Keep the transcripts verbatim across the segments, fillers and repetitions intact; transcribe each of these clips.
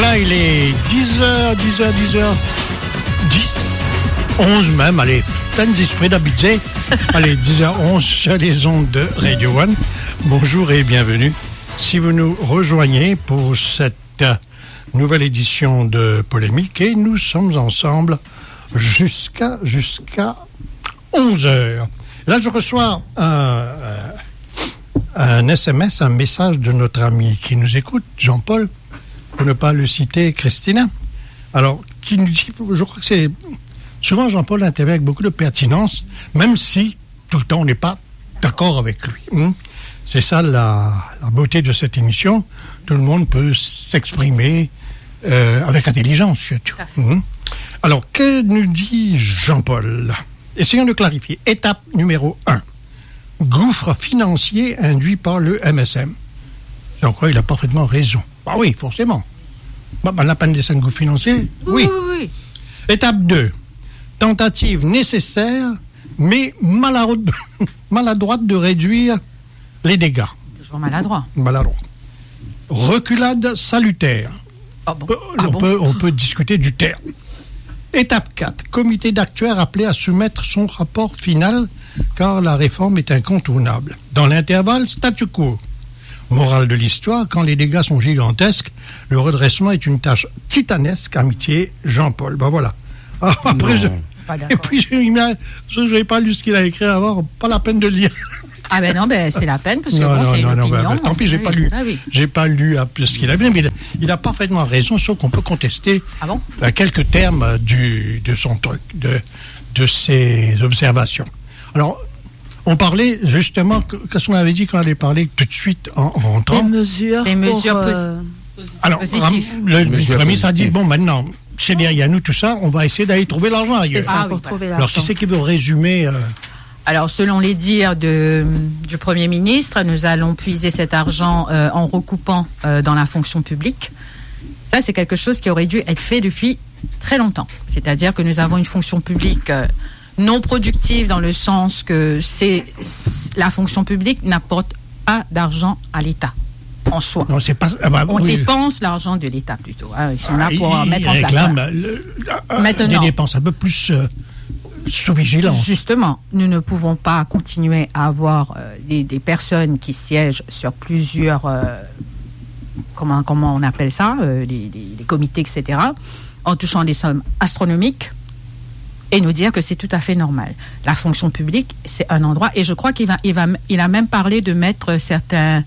Voilà, il est dix heures, dix heures, dix heures, dix, onze même, allez, plein d'esprit d'habitude. Allez, dix heures onze sur les ondes de Radio One. Bonjour et bienvenue. Si vous nous rejoignez pour cette euh, nouvelle édition de Polémique, et nous sommes ensemble jusqu'à, jusqu'à onze heures. Là, je reçois un, euh, un S M S, un message de notre ami qui nous écoute, Jean-Paul, pour ne pas le citer, Christina. Alors, qui nous dit, je crois que c'est... Souvent, Jean-Paul intervient avec beaucoup de pertinence, même si, tout le temps, on n'est pas d'accord avec lui. Hein? C'est ça la, la beauté de cette émission. Tout le monde peut s'exprimer euh, avec intelligence, surtout. Hein? Alors, que nous dit Jean-Paul? Essayons de clarifier. Étape numéro un. Gouffre financier induit par le M S M. Donc, il a parfaitement raison. Ah oui, forcément. Bah, bah, la peine des gouffre financier, oui. Oui, oui, oui. Étape deux. Tentative nécessaire, mais maladroite, maladroite de réduire les dégâts. Toujours maladroit. Maladroit. Reculade salutaire. Oh bon. On, Ah bon peut, on peut discuter du terme. Étape quatre. Comité d'actuaires appelé à soumettre son rapport final, car la réforme est incontournable. Dans l'intervalle, statu quo. Morale de l'histoire, quand les dégâts sont gigantesques, le redressement est une tâche titanesque. Amitié, Jean-Paul. Ben voilà. Ah, après, je... Et puis, je n'avais pas lu ce qu'il a écrit avant, pas la peine de lire. Ah ben non, ben c'est la peine, parce que non, bon, non, c'est non, une non, opinion. ben, ben, tant pis, j'ai ah, pas oui. lu. Ah, oui. J'ai pas lu ce qu'il a dit, mais il a, il a parfaitement raison, sauf qu'on peut contester ah bon quelques termes du, de son truc, de, de ses observations. Alors, on parlait justement, qu'est-ce qu'on avait dit qu'on allait parler tout de suite en rentrant? Des mesures, Des mesures pour, euh, Alors, positives. le, le premier, ça dit, bon, maintenant, c'est derrière nous tout ça, on va essayer d'aller trouver l'argent ailleurs. C'est ça, Ah, pour oui, trouver Alors, l'argent. qui c'est qui veut résumer euh... Alors, selon les dires de, du Premier ministre, nous allons puiser cet argent euh, en recoupant euh, dans la fonction publique. Ça, c'est quelque chose qui aurait dû être fait depuis très longtemps. C'est-à-dire que nous avons une fonction publique euh, non productive dans le sens que c'est, c'est, la fonction publique n'apporte pas d'argent à l'État en soi. Non, c'est pas... Ah bah, On oui. dépense l'argent de l'État plutôt. Hein. Ils sont là Ah, pour il, mettre il en place. réclame ça. le, euh, Maintenant. des dépenses un peu plus euh, sous vigilance. Justement, nous ne pouvons pas continuer à avoir euh, des, des personnes qui siègent sur plusieurs, euh, comment, comment on appelle ça, euh, les, les, les comités, et cetera, en touchant des sommes astronomiques, et nous dire que c'est tout à fait normal. La fonction publique, c'est un endroit, et je crois qu'il va, il va, il a même parlé de mettre certains,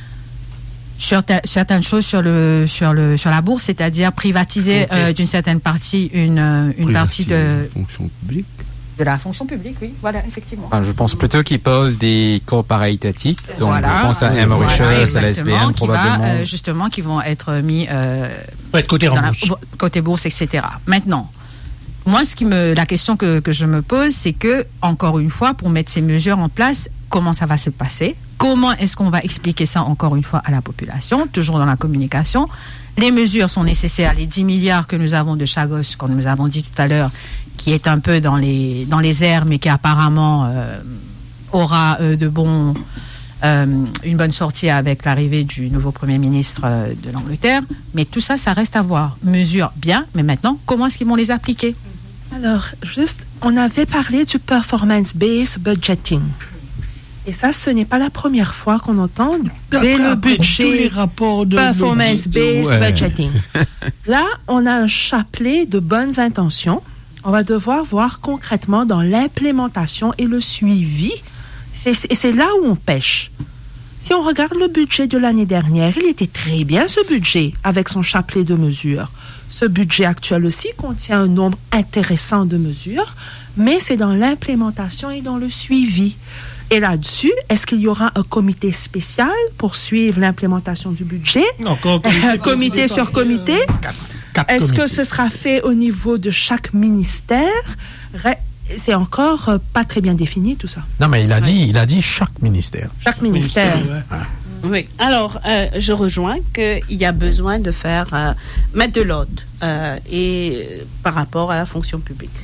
certains, certaines choses sur le, sur le, sur la bourse, c'est-à-dire privatiser Okay. euh, d'une certaine partie une, une partie de fonction publique. de la fonction publique, oui, voilà, effectivement. Enfin, je pense plutôt qu'il parle des corps paraétatiques. Donc, Voilà. je pense à M. Voilà, Mauritius, à exactement, la S B M, qui va, probablement. euh, justement, qui vont être mis euh, Ouais, côté dans la, rembourse. côté bourse, et cetera. Maintenant, moi, ce qui me, la question que, que je me pose, c'est que, encore une fois, pour mettre ces mesures en place, comment ça va se passer? Comment est-ce qu'on va expliquer ça, encore une fois, à la population? Toujours dans la communication. Les mesures sont nécessaires. Les dix milliards que nous avons de Chagos, comme nous avons dit tout à l'heure, qui est un peu dans les, dans les airs, mais qui apparemment euh, aura euh, de bons, euh, une bonne sortie avec l'arrivée du nouveau Premier ministre euh, de l'Angleterre. Mais tout ça, ça reste à voir. Mesures bien, mais maintenant, comment est-ce qu'ils vont les appliquer? Alors, juste, on avait parlé du performance-based budgeting. Et ça, ce n'est pas la première fois qu'on entend dès le Après, tous les budget rapports de performance-based Ouais. budgeting. Là, on a un chapelet de bonnes intentions. On va devoir voir concrètement dans l'implémentation et le suivi. C'est, et c'est là où on pêche. Si on regarde le budget de l'année dernière, il était très bien ce budget avec son chapelet de mesures. Ce budget actuel aussi contient un nombre intéressant de mesures, mais c'est dans l'implémentation et dans le suivi. Et là-dessus, est-ce qu'il y aura un comité spécial pour suivre l'implémentation du budget? Encore Un comité sur comité? Quatre, quatre Est-ce comités. que ce sera fait au niveau de chaque ministère? Re- C'est encore euh, pas très bien défini tout ça. Non, mais il a dit, il a dit chaque ministère. Chaque ministère. Ouais. Oui, alors euh, je rejoins qu'il y a besoin de faire, euh, mettre de l'ordre euh, et, euh, par rapport à la fonction publique.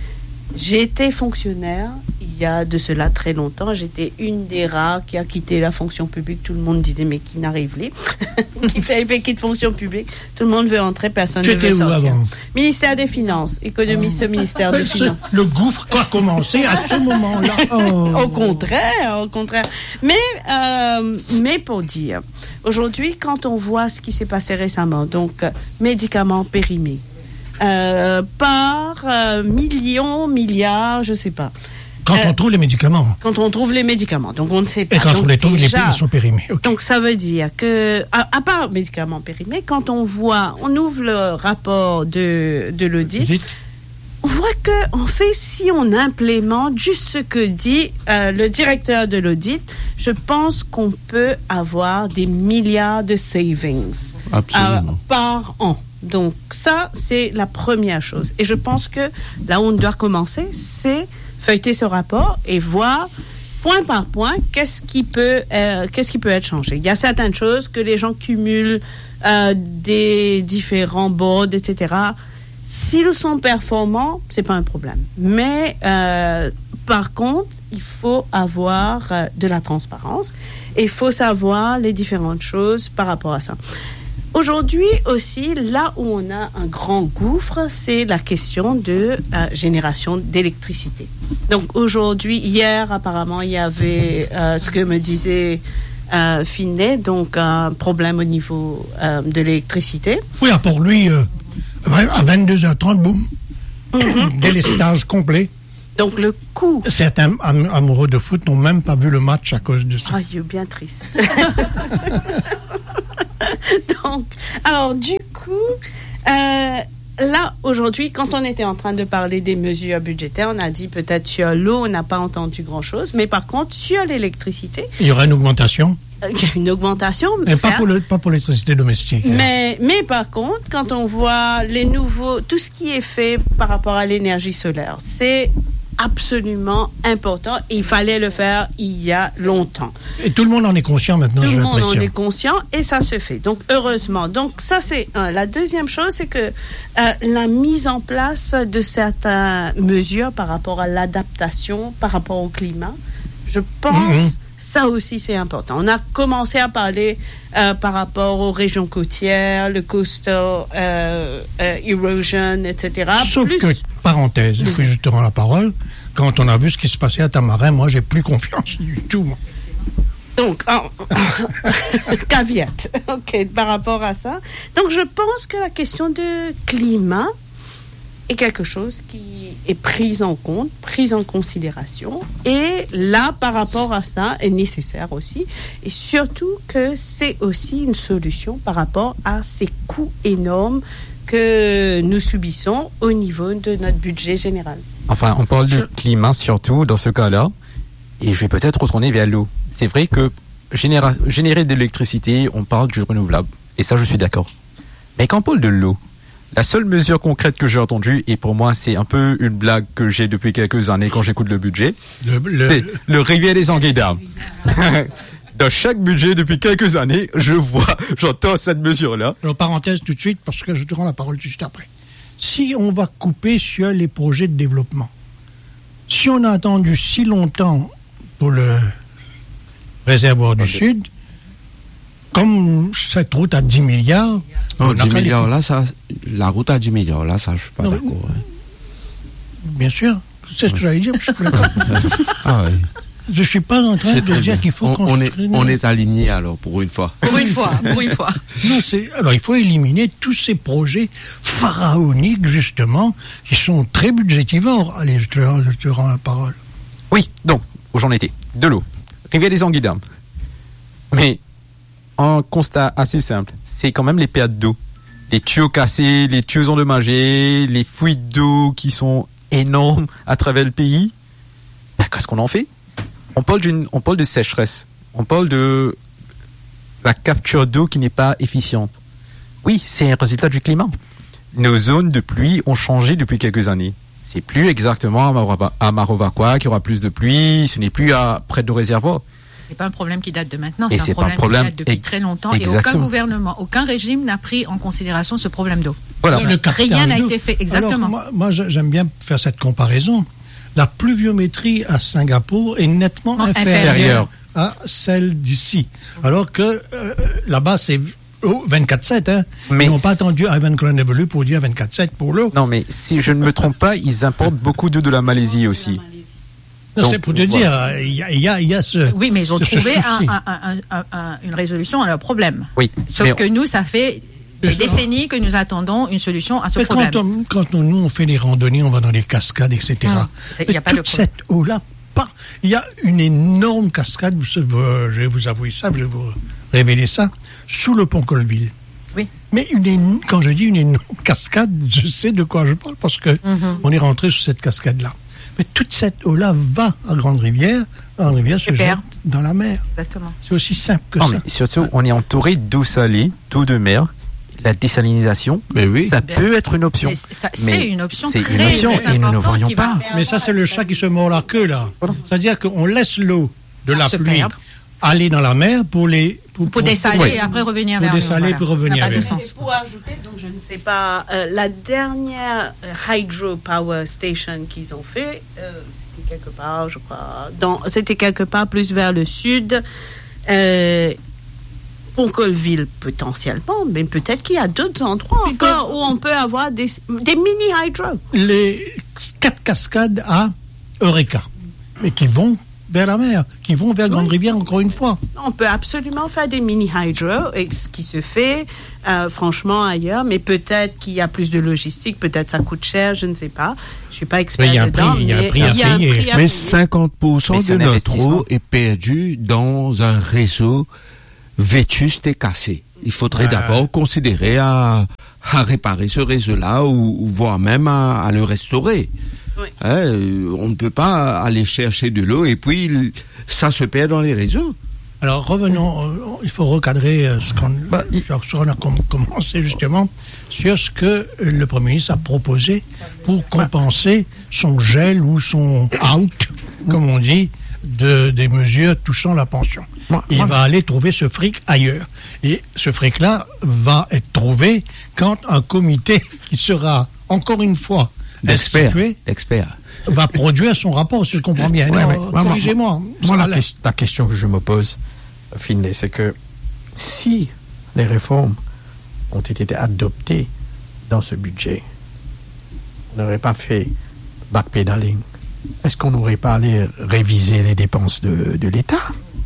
J'ai été fonctionnaire il y a de cela très longtemps. J'étais une des rares qui a quitté la fonction publique. Tout le monde disait, mais qui n'arrive pas Qui fait qui quitte fonction publique. Tout le monde veut entrer, personne Tu ne veut étais où sortir. avant? Ministère des Finances, économiste au ministère des C'est- Finances. Le gouffre a commencé à ce moment-là. Oh. Au contraire, au contraire. Mais, euh, mais pour dire, aujourd'hui, quand on voit ce qui s'est passé récemment, donc euh, médicaments périmés, euh, par euh, millions, milliards, je sais pas. Quand Euh, on trouve les médicaments. Quand on trouve les médicaments, donc on ne sait pas. Et quand Donc on les trouve, les déjà, piles sont périmées. Ok. donc ça veut dire que, à, à part médicaments périmés, quand on voit, on ouvre le rapport de, de l'audit, Dites. on voit que, en fait, si on implémente juste ce que dit euh, le directeur de l'audit, je pense qu'on peut avoir des milliards de savings Absolument. euh, par an. Donc ça, c'est la première chose. Et je pense que là où on doit commencer, c'est feuilleter ce rapport et voir point par point qu'est-ce qui peut, euh, qu'est-ce qui peut être changé. Il y a certaines choses que les gens cumulent euh, des différents boards, et cetera. S'ils sont performants, c'est pas un problème. Mais euh, par contre, il faut avoir euh, de la transparence et il faut savoir les différentes choses par rapport à ça. Aujourd'hui aussi, là où on a un grand gouffre, c'est la question de euh, génération d'électricité. Donc aujourd'hui, hier apparemment, il y avait euh, ce que me disait euh, Finet, donc un problème au niveau euh, de l'électricité. Oui, ah, pour lui, euh, à vingt-deux heures trente, boum, délestage complet. Donc le coût... Certains am- amoureux de foot n'ont même pas vu le match à cause de ça. Ah, il est bien triste. Donc, alors du coup, euh, là aujourd'hui, quand on était en train de parler des mesures budgétaires, on a dit peut-être sur l'eau, on n'a pas entendu grand-chose, mais par contre sur l'électricité, Il y aura une augmentation, euh, il y a une augmentation, mais pas certes, pour, le, pas pour l'électricité domestique. hein. mais, mais par contre, quand on voit les nouveaux, tout ce qui est fait par rapport à l'énergie solaire, c'est absolument important. Il fallait le faire il y a longtemps. Et tout le monde en est conscient maintenant, Tout j'ai le monde en l'impression. est conscient et ça se fait. Donc, heureusement. Donc, ça, c'est un. La deuxième chose, c'est que euh, la mise en place de certaines mesures par rapport à l'adaptation, par rapport au climat, je pense, Mhm. ça aussi, c'est important. On a commencé à parler euh, par rapport aux régions côtières, le coastal euh, euh, erosion, et cetera. Sauf Plus- que, parenthèse, il faut que je te rends la parole, quand on a vu ce qui se passait à Tamarin, moi, j'ai plus confiance du tout. moi. Donc, oh, caveat, ok, par rapport à ça. Donc, je pense que la question de climat est quelque chose qui est prise en compte, prise en considération. Et là, par rapport à ça, est nécessaire aussi. Et surtout que c'est aussi une solution par rapport à ces coûts énormes que nous subissons au niveau de notre budget général. Enfin, on parle Je- du climat surtout dans ce cas-là, et je vais peut-être retourner vers l'eau. C'est vrai que généra- générer de l'électricité, on parle du renouvelable, et ça je suis d'accord. Mais quand on parle de l'eau, la seule mesure concrète que j'ai entendue, et pour moi c'est un peu une blague que j'ai depuis quelques années quand j'écoute le budget, Le, le- c'est le rivière des Anguilles-d'Armes. Dans chaque budget depuis quelques années, je vois, j'entends cette mesure-là. Alors, parenthèse tout de suite, parce que je te rends la parole juste après. Si on va couper sur les projets de développement, si on a attendu si longtemps pour le réservoir du Sud, comme cette route à dix milliards, Oh, on a dix qu'à les milliards, couper. là, ça, la route à dix milliards, là, ça, je suis pas Non, d'accord. hein. Bien sûr, c'est ce que j'allais dire. Je suis pas- Ah ouais. Je suis pas en train C'est de très dire bien. qu'il faut on, on est, construire- on est aligné alors pour une fois. Pour une fois, pour une fois. Non, c'est alors il faut éliminer tous ces projets pharaoniques justement qui sont très budgétivores. Allez, je te, je te rends la parole. Oui, donc, où j'en étais. De l'eau. Rivière des Anguilles-d'Armes. Mais, un constat assez simple, c'est quand même les pertes d'eau. Les tuyaux cassés, les tuyaux endommagés, les fuites d'eau qui sont énormes à travers le pays. Ben, qu'est-ce qu'on en fait? On parle d'une, on parle de sécheresse. On parle de la capture d'eau qui n'est pas efficiente. Oui, c'est un résultat du climat. Nos zones de pluie ont changé depuis quelques années. C'est plus exactement à Marova- à Marovaquois qu'il y aura plus de pluie, ce n'est plus à près de nos réservoirs. C'est pas un problème qui date de maintenant, Et c'est un c'est pas un problème, problème qui date depuis ex- très longtemps et aucun exactement. gouvernement, aucun régime n'a pris en considération ce problème d'eau. Voilà. Le captage Rien n'a d'eau. été fait, exactement. Alors, moi, moi, je- j'aime bien faire cette comparaison. la pluviométrie à Singapour est nettement Non, inférieure inférieure. à celle d'ici. Alors que euh, là-bas, c'est oh, vingt-quatre sept. Hein. Mais Ils n'ont pas c'est- attendu Ivan Cronenberg pour dire vingt-quatre sept pour l'eau. Non, mais si je ne me trompe pas, ils importent beaucoup d'eau de la Malaisie aussi. Non, Donc, c'est pour te voilà. dire, il y a, il y a, il y a ce... Oui, mais ils ont ce- ce trouvé un- souci. un- un- un- un- une résolution à leur problème. Oui. Sauf mais que nous, ça fait des Mais ça- décennies que nous attendons une solution à ce Mais problème. quand, on, quand on- nous, on fait des randonnées, on va dans les cascades, et cetera. Hum, c'est- il y a Mais pas de toute problème. cette eau-là, pas. Il y a une énorme cascade, vous savez, euh, je vais vous avouer ça, je vais vous révéler ça, sous le pont Colville. Oui. Mais une éno- quand je dis une énorme cascade, je sais de quoi je parle, parce que Mhm. on est rentré sur cette cascade-là. Mais toute cette eau-là va à Grande-Rivière, Grande-Rivière se Et jette perd. dans la mer. Exactement. C'est aussi simple que Non, ça. mais surtout, on est entouré d'eau salée, d'eau de mer. La désalinisation, Mais oui. ça peut être une option. Mais ça- Mais c'est une option c'est très, une option très et nous ne importante voyons qui va pas. faire- Mais ça, c'est le chat qui se mord la queue, là. C'est-à-dire qu'on laisse l'eau de la Se pluie perdre. aller dans la mer pour les... Pour dessaler Oui. et après revenir Pour vers nous. dessaler voilà. puis Ça n'a revenir pas de vers sens. Et pour ajouter, donc je ne sais pas, euh, la dernière euh, hydropower station qu'ils ont fait, euh, c'était quelque part, je crois, dans, c'était quelque part plus vers le sud, euh, Pont-Colville potentiellement, mais peut-être qu'il y a d'autres endroits encore où on peut avoir des, des mini-hydro. Les quatre cascades à Eureka, mais qui vont vers la mer, qui vont vers Grande-Rivière, encore une fois. On peut absolument faire des mini-hydro, et ce qui se fait euh, franchement ailleurs, mais peut-être qu'il y a plus de logistique, peut-être ça coûte cher, je ne sais pas. Je suis pas expert Mais il y a un dedans, prix- il y a un mais prix à il y a un payer. prix à Mais payer. cinquante pour cent Mais c'est de un notre investissement. eau est perdu dans un réseau vétuste et cassé. Il faudrait Ah. d'abord considérer à, à réparer ce réseau-là ou, ou voire même à, à le restaurer. Oui. Hein, euh, on ne peut pas aller chercher de l'eau et puis il- ça se perd dans les réseaux. Alors revenons, euh, il faut recadrer euh, ce qu'on Bah, il- sur ce qu'on a com- commencé justement sur ce que euh, le Premier ministre a proposé pour compenser son gel ou son out, comme on dit, de, des mesures touchant la pension. Moi- Il moi- va aller trouver ce fric ailleurs. Et ce fric-là va être trouvé quand un comité qui sera, encore une fois, D'experts. institué, Experts. va produire son rapport, si je comprends bien. Ouais, Non, mais moi, moi, corrigez-moi. Moi, Ça la, allait. ques- la question que je me pose, Finlay, c'est que si les réformes ont été adoptées dans ce budget, on n'aurait pas fait backpedaling. Est-ce qu'on n'aurait pas allé réviser les dépenses de, de l'État?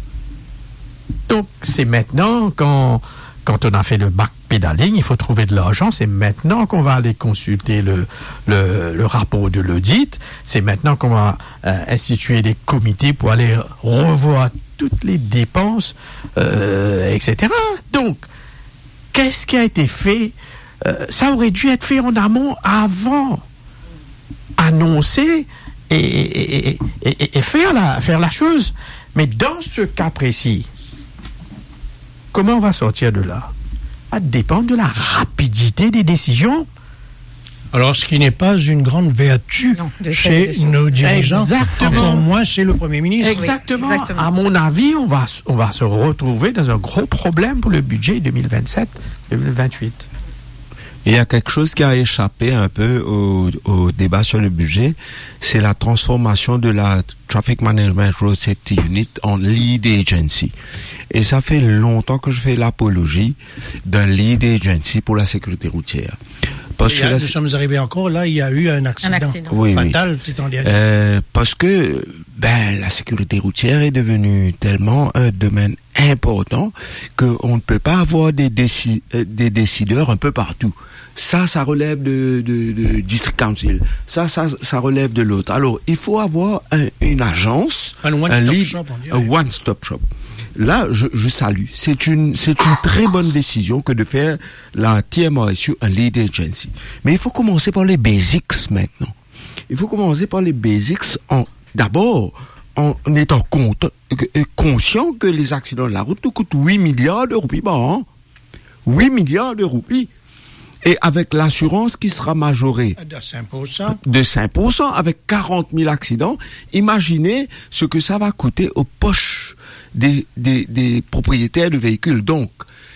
Donc, c'est maintenant, quand, quand on a fait le backpedaling, il faut trouver de l'argent. C'est maintenant qu'on va aller consulter le, le, le rapport de l'audit. C'est maintenant qu'on va euh, instituer des comités pour aller revoir toutes les dépenses, euh, et cetera. Donc, qu'est-ce qui a été fait? Euh, ça aurait dû être fait en amont avant, annoncer et, et, et, et, et faire, la, faire la chose. Mais dans ce cas précis, comment on va sortir de là? Ça dépend de la rapidité des décisions. Alors, ce qui n'est pas une grande vertu Non, de chez celle de- nos dirigeants, Exactement. encore moins chez le Premier ministre. Exactement. exactement. À mon avis, on va, on va se retrouver dans un gros problème pour le budget deux mille vingt-sept deux mille vingt-huit. Il y a quelque chose qui a échappé un peu au, au débat sur le budget, c'est la transformation de la Traffic Management Road Safety Unit en lead agency. Et ça fait longtemps que je fais l'apologie d'un lead agency pour la sécurité routière. Parce Il y que a- la- nous sommes arrivés encore, là, il y a eu un accident, Un accident. Oui, oui. fatal, c'est en dernier. Euh, parce que ben la sécurité routière est devenue tellement un domaine important qu'on ne peut pas avoir des, déci- euh, des décideurs un peu partout. Ça, ça relève de, de, de district council. Ça, ça, ça relève de l'autre. Alors, il faut avoir un- une agence, Un one-stop lead- shop, on dirait. un one-stop shop. Là, je, je salue. C'est une, c'est une très bonne décision que de faire la T M R S U un lead agency. Mais il faut commencer par les basics maintenant. Il faut commencer par les basics en, d'abord, en étant compte, euh, conscient que les accidents de la route nous coûtent huit milliards de roupies par an. huit milliards de roupies. Et avec l'assurance qui sera majorée De cinq pour cent. de cinq pour cent avec quarante mille accidents, imaginez ce que ça va coûter aux poches des, des, des propriétaires de véhicules. Donc,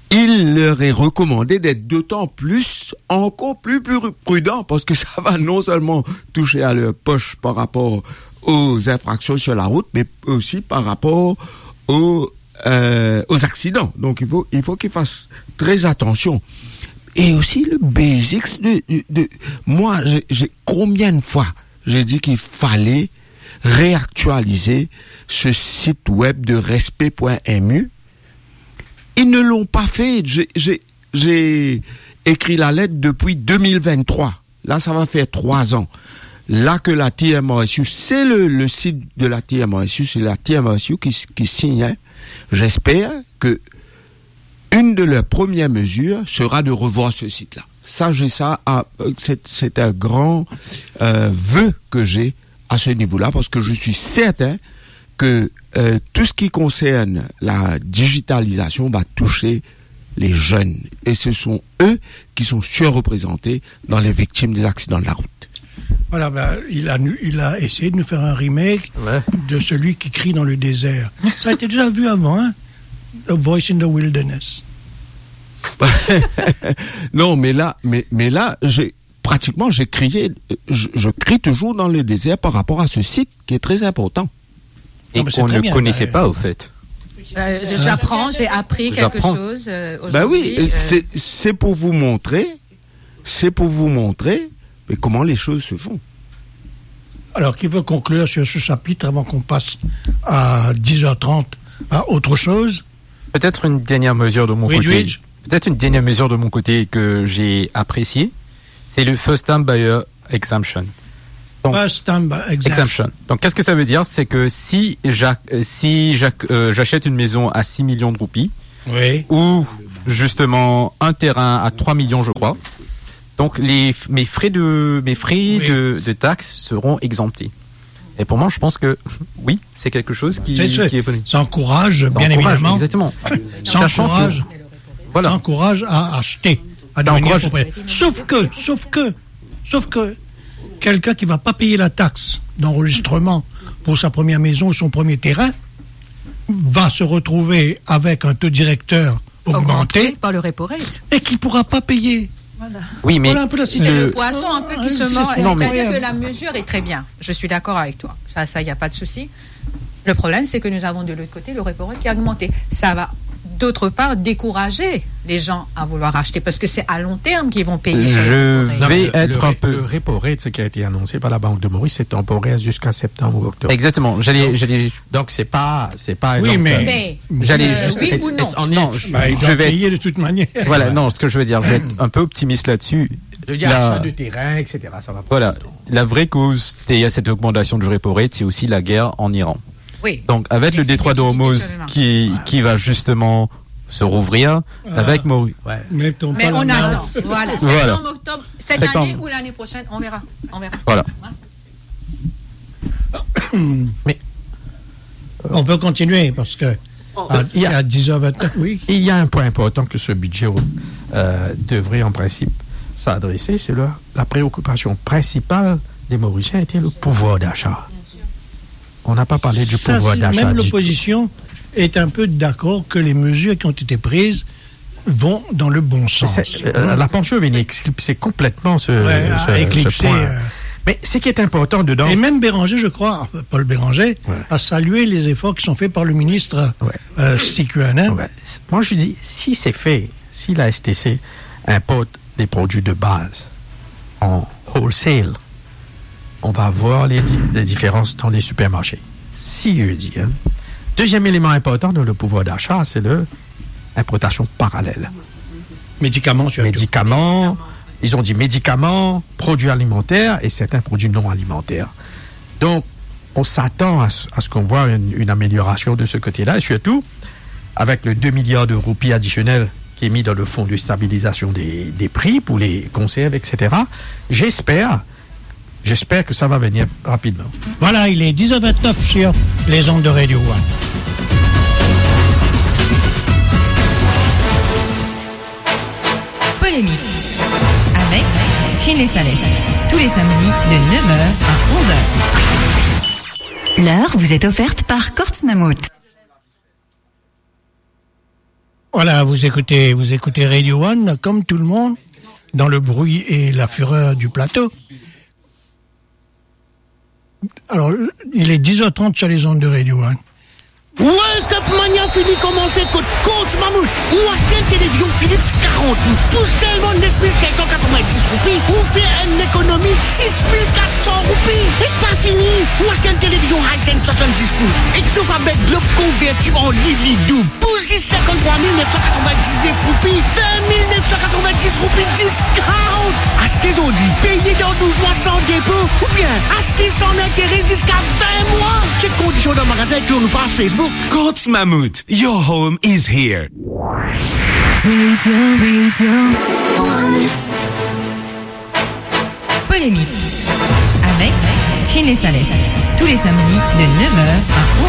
il leur est recommandé d'être d'autant plus, encore plus, plus prudents, parce que ça va non seulement toucher à leur poche par rapport aux infractions sur la route, mais aussi par rapport aux, euh, aux accidents. Donc il faut, il faut qu'ils fassent très attention. Et aussi le basics de, de, de moi, j'ai, j'ai combien de fois j'ai dit qu'il fallait réactualiser ce site web de respect point m u. Ils ne l'ont pas fait. J'ai, j'ai, j'ai écrit la lettre depuis deux mille vingt-trois. Là, ça va faire trois ans. Là que la T M R S U, c'est le, le site de la T M R S U, c'est la T M R S U qui, qui signe. J'espère que une de leurs premières mesures sera de revoir ce site-là. Ça, j'ai ça, à, c'est, c'est un grand euh, vœu que j'ai à ce niveau-là, parce que je suis certain que euh, tout ce qui concerne la digitalisation va toucher les jeunes. Et ce sont eux qui sont surreprésentés dans les victimes des accidents de la route. Voilà, ben, il, a, il a essayé de nous faire un remake Ouais. de celui qui crie dans le désert. Ça a été déjà vu avant, hein? A Voice in the Wilderness. Non, mais là, mais, mais là, j'ai, pratiquement, j'ai crié, je, je crie toujours dans le désert par rapport à ce site qui est très important. Et Non, mais c'est qu'on très ne bien, connaissait bah, pas, au fait. Euh, je- J'apprends, j'ai appris quelque J'apprends. chose euh, aujourd'hui. Ben oui, euh, c'est, c'est pour vous montrer, c'est pour vous montrer, mais comment les choses se font. Alors, qui veut conclure sur ce chapitre avant qu'on passe à dix heures trente à autre chose? Peut-être une dernière mesure de mon Oui, côté. Luigi. Peut-être une dernière mesure de mon côté que j'ai appréciée, c'est le First Time Buyer Exemption. Donc, First time exemption. Exemption. Donc, qu'est-ce que ça veut dire? C'est que si j'ac- euh, si j'ac- euh, j'achète une maison à six millions de roupies, Oui. ou justement un terrain à trois millions, je crois, donc les, f- mes frais de, mes frais Oui. de, de taxes seront exemptés. Et pour moi, je pense que oui, c'est quelque chose qui, C'est- c'est- qui est venu. Ça encourage, Ça bien encourage, évidemment. Exactement. Ça Sachant que- encourage, ça Voilà. encourage à acheter, à Ça devenir encourage- propriétaire. Sauf que, sauf que, sauf que, quelqu'un qui va pas payer la taxe d'enregistrement pour sa première maison ou son premier terrain va se retrouver avec un taux directeur augmenté par le repo rate. et qui pourra pas payer. Oui, mais Voilà un peu la C'est situation. le poisson un peu qui se C'est- mord. c'est C'est-à-dire incroyable. que la mesure est très bien. Je suis d'accord avec toi. Ça, ça, il n'y a pas de souci. Le problème, c'est que nous avons de l'autre côté le repo rate qui a augmenté. Ça va, d'autre part, décourager les gens à vouloir acheter parce que c'est à long terme qu'ils vont payer sur Je le repo vais- rate. Non, mais le- être le, un ré- peu- Le repo rate, ce qui a été annoncé par la Banque de Maurice, c'est temporaire jusqu'à septembre ou octobre. exactement. J'allais, Donc, j'allais, Donc, c'est pas, c'est pas un Oui, long mais- terme. Mais, j'allais euh, juste. oui It's- ou non it's on Non, if. je- Bah, il je doit vais. payer de toute manière. Voilà, non, ce que je veux dire, je vais être un peu optimiste là-dessus. Je veux dire, La- achat de terrain, et cetera. Ça va pas. Voilà, la vraie cause derrière cette augmentation du repo rate, c'est aussi la guerre en Iran. Oui. Donc, avec le Avec détroit de cette Hormuz politique qui, qui va justement se rouvrir, avec Maurice. Ouais. Mettons Mais pas on la main. attend. Voilà. Voilà. Septembre, octobre, cette Septembre. année ou l'année prochaine, on verra. On verra. Voilà. On peut continuer parce que à, il y a- c'est à dix heures vingt-neuf, oui. Il y a un point important que ce budget euh, devrait en principe s'adresser, c'est la, la préoccupation principale des Mauriciens était le pouvoir d'achat. On n'a pas parlé du Ça, pouvoir c'est- d'achat. Même du- l'opposition est un peu d'accord que les mesures qui ont été prises vont dans le bon sens. C'est- euh, la pension vient éclipser complètement ce, Ouais, ce- à ce éclipser, point. euh, Mais ce qui est important dedans, Et même Béranger, je crois, enfin, Paul Béranger, Ouais. a salué les efforts qui sont faits par le ministre Ouais. euh, Sicuanin. ouais, c- moi je dis, si c'est fait, si la S T C importe des produits de base en wholesale, on va voir les, di- les différences dans les supermarchés. Si je dis, hein. Deuxième élément important dans le pouvoir d'achat, c'est l'importation parallèle. Médicaments, surtout. Médicaments, ils ont dit médicaments, produits alimentaires et certains produits non alimentaires. Donc, on s'attend à, ce- à ce qu'on voit une, une amélioration de ce côté-là, et surtout, avec le deux milliards de roupies additionnels qui est mis dans le fonds de stabilisation des, des prix pour les conserves, et cetera, j'espère, j'espère que ça va venir rapidement. Voilà, il est dix heures vingt-neuf sur les ondes de Radio One. Polémique avec Finlay Salès. Tous les samedis de neuf heures à onze heures. L'heure vous est offerte par Kortz Mammouth. Voilà, vous écoutez, vous écoutez Radio One, comme tout le monde, dans le bruit et la fureur du plateau. Alors, il est dix heures trente sur les ondes de Radio One. World Cup Mania fini commencer contre Coach Mammouth. Ou acheter une télévision Philips quarante pouces. Tout seulement neuf mille cinq cent quatre-vingt-dix roupies. Ou faire une économie six mille quatre cents roupies. Et pas fini. Ou acheter une télévision Hisense soixante-dix pouces. Et sauf avec Globe converti en Lili double. Pour cinquante-trois mille neuf cent quatre-vingt-dix-neuf roupies. vingt mille neuf cent quatre-vingt-dix roupies discount. Achetez Audi. Payez dans douze mois sans dépôt. Ou bien achetez sans intérêt jusqu'à vingt mois. Check conditions dans le magasin que l'on nous passe Facebook. Coach Mammouth, your home is here. Radio, Radio One. Polémique avec Phil et Salès. Tous les samedis de neuf heures à onze heures.